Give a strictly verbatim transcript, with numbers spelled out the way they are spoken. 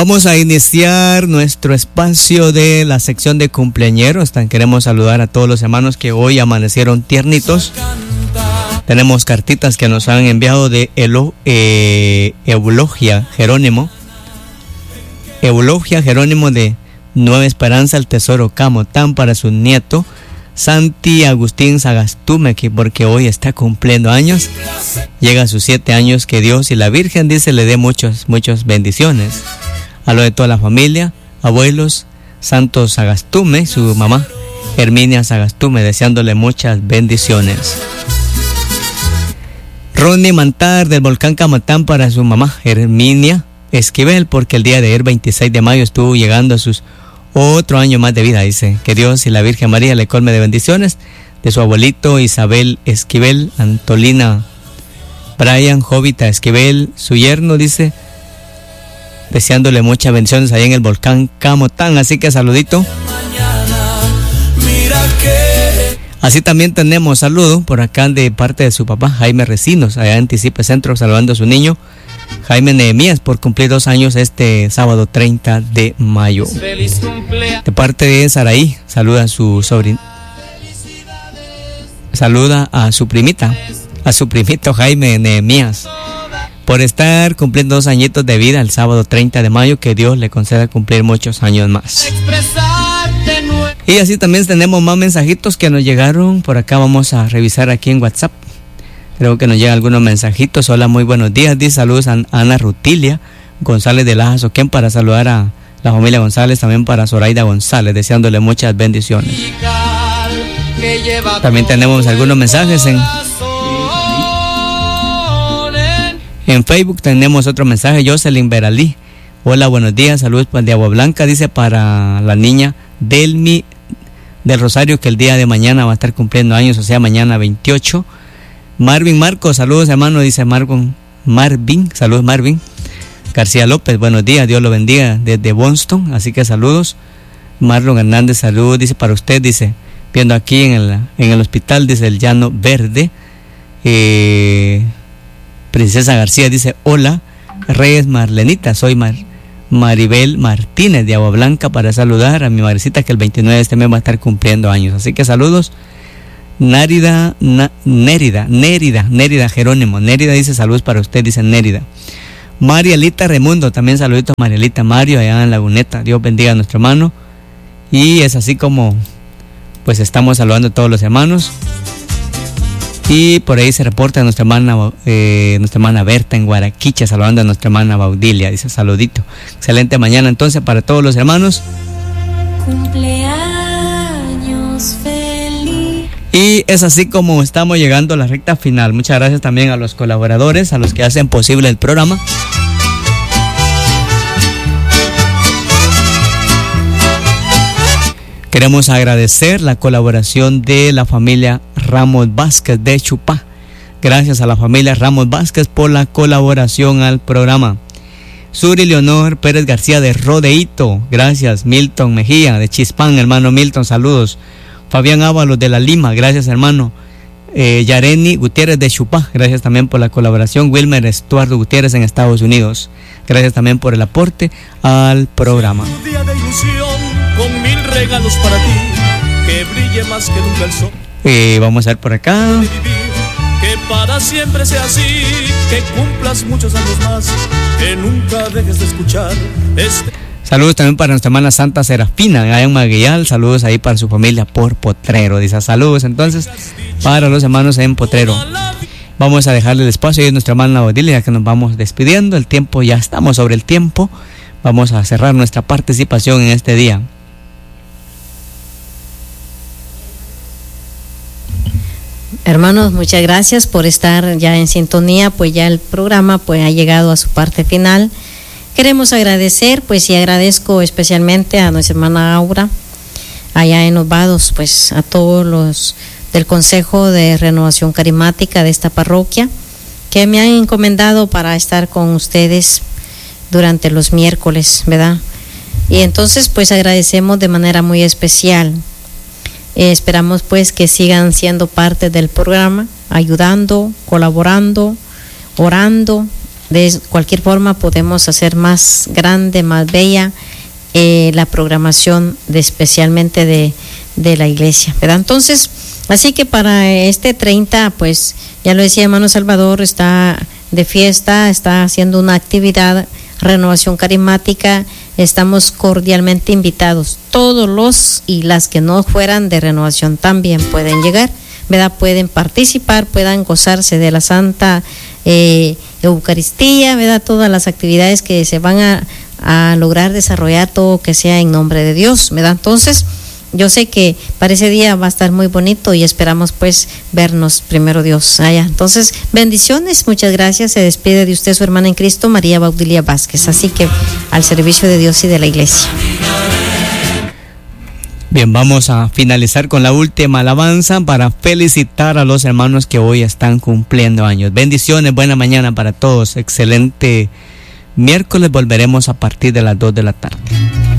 Vamos a iniciar nuestro espacio de la sección de cumpleañeros. Queremos saludar a todos los hermanos que hoy amanecieron tiernitos. Tenemos cartitas que nos han enviado de Elo, eh, Eulogia Jerónimo. Eulogia Jerónimo de Nueva Esperanza, el Tesoro Camotán, para su nieto Santi Agustín Sagastume, que porque hoy está cumpliendo años. Llega a sus siete años, que Dios y la Virgen, dice, le dé muchos, muchas bendiciones. A lo de toda la familia, abuelos, Santos Sagastume, su mamá Herminia Sagastume, deseándole muchas bendiciones. Ronnie Mantar del Volcán Camotán, para su mamá Herminia Esquivel, porque el día de ayer, veintiséis de mayo, estuvo llegando a sus otro año más de vida. Dice que Dios y la Virgen María le colme de bendiciones. De su abuelito Isabel Esquivel, Antolina Brian Jovita Esquivel, su yerno, dice, deseándole muchas bendiciones ahí en el Volcán Camotán. Así que saludito. Así también tenemos saludo por acá de parte de su papá Jaime Recinos, allá en Anticipe Centro, saludando a su niño Jaime Nehemías por cumplir dos años este sábado treinta de mayo. De parte de Saraí, saluda a su sobrino. Saluda a su primita, a su primito Jaime Nehemías, por estar cumpliendo dos añitos de vida el sábado treinta de mayo. Que Dios le conceda cumplir muchos años más. Y así también tenemos más mensajitos que nos llegaron por acá. Vamos a revisar aquí en WhatsApp. Creo que nos llegan algunos mensajitos. Hola, muy buenos días. Dice saludos a Ana Rutilia González de Laja Soquén, para saludar a la familia González, también para Zoraida González, deseándole muchas bendiciones. También tenemos algunos mensajes en, en Facebook. Tenemos otro mensaje, Jocelyn Veralí. Hola, buenos días, saludos de Agua Blanca, dice, para la niña Delmi del Rosario, que el día de mañana va a estar cumpliendo años, o sea, mañana veintiocho. Marvin Marcos, saludos hermano, dice Marvin, Marvin, saludos Marvin. García López, buenos días, Dios lo bendiga, desde Boston, así que saludos. Marlon Hernández, saludos, dice, para usted, dice, viendo aquí en el, en el hospital, dice, el Llano Verde. eh, Princesa García dice, hola, Reyes Marlenita, soy Mar, Maribel Martínez de Agua Blanca, para saludar a mi madrecita, que el veintinueve de este mes va a estar cumpliendo años, así que saludos. Nérida, na, Nérida, Nérida, Nérida Jerónimo, Nérida dice, saludos para usted, dice Nérida. Marielita Raimundo, también saluditos a Marielita, Mario allá en Laguneta, Dios bendiga a nuestro hermano. Y es así como pues estamos saludando a todos los hermanos. Y por ahí se reporta nuestra hermana eh, nuestra hermana Berta en Guaraquicha, saludando a nuestra hermana Baudilia, dice saludito. Excelente mañana entonces para todos los hermanos. Cumpleaños feliz. Y es así como estamos llegando a la recta final. Muchas gracias también a los colaboradores, a los que hacen posible el programa. Queremos agradecer la colaboración de la familia Ramos Vázquez de Chupá. Gracias a la familia Ramos Vázquez por la colaboración al programa. Suri Leonor Pérez García de Rodeíto, gracias. Milton Mejía de Chispán, hermano Milton, saludos. Fabián Ábalos de La Lima, gracias hermano. eh, Yareni Gutiérrez de Chupá, gracias también por la colaboración. Wilmer Estuardo Gutiérrez en Estados Unidos, gracias también por el aporte al programa. Un día de ilusión, con mil regalos para ti, que brille más que nunca el sol. Eh, vamos a ver por acá. Que para siempre sea así, que cumplas muchos años más, que nunca dejes de escuchar este... Saludos también para nuestra hermana Santa Serafina, allá en Maguillal. Saludos ahí para su familia por Potrero. Dice saludos entonces para los hermanos en Potrero. Vamos a dejarle el espacio a nuestra hermana Odilia, ya que nos vamos despidiendo. El tiempo, ya estamos sobre el tiempo. Vamos a cerrar nuestra participación en este día. Hermanos, muchas gracias por estar ya en sintonía, pues ya el programa pues ha llegado a su parte final. Queremos agradecer, pues y agradezco especialmente a nuestra hermana Aura, allá en Los Vados, pues a todos los del Consejo de Renovación Carismática de esta parroquia, que me han encomendado para estar con ustedes durante los miércoles, ¿verdad? Y entonces pues agradecemos de manera muy especial. Eh, esperamos pues que sigan siendo parte del programa, ayudando, colaborando, orando de cualquier forma podemos hacer más grande, más bella eh, la programación de especialmente de, de la iglesia, ¿verdad? Entonces, así que para este treinta, pues ya lo decía hermano Salvador, está de fiesta, está haciendo una actividad, renovación carismática. Estamos cordialmente invitados. Todos los y las que no fueran de renovación también pueden llegar, ¿verdad? Pueden participar, puedan gozarse de la Santa eh, Eucaristía, ¿verdad? Todas las actividades que se van a, a lograr desarrollar, todo que sea en nombre de Dios, ¿verdad? Entonces, yo sé que para ese día va a estar muy bonito y esperamos pues vernos primero Dios allá. Entonces, bendiciones, muchas gracias. Se despide de usted su hermana en Cristo, María Baudilia Vázquez. Así que al servicio de Dios y de la iglesia. Bien, vamos a finalizar con la última alabanza para felicitar a los hermanos que hoy están cumpliendo años. Bendiciones, buena mañana para todos. Excelente miércoles, volveremos a partir de las dos de la tarde.